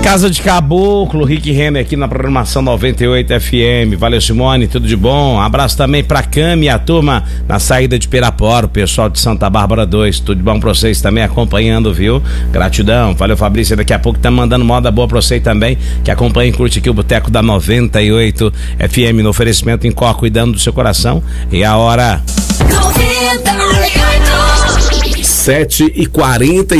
Casa de Caboclo, Rick Renner aqui na programação 98 FM. Valeu, Simone, tudo de bom. Abraço também pra Cami e a turma na saída de Pirapora, o pessoal de Santa Bárbara 2. Tudo de bom pra vocês também acompanhando, viu? Gratidão. Valeu, Fabrício. Daqui a pouco tá mandando moda boa pra você também, que acompanha e curte aqui o Boteco da 98 FM no oferecimento em Cor, cuidando do seu coração. E a hora 7h46.